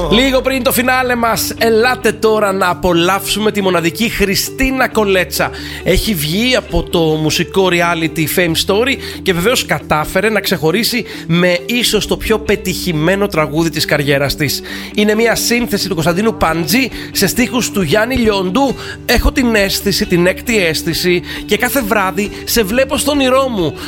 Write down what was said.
Λίγο πριν το φινάλε μας, ελάτε τώρα να απολαύσουμε τη μοναδική Χριστίνα Κολέτσα. Έχει βγει από το μουσικό reality Fame Story και βεβαίως κατάφερε να ξεχωρίσει με ίσως το πιο πετυχημένο τραγούδι της καριέρας της. Είναι μια σύνθεση του Κωνσταντίνου Παντζή σε στίχους του Γιάννη Λιοντού. Έχω την αίσθηση, την έκτη αίσθηση, και κάθε βράδυ σε βλέπω στον όνειρό μου.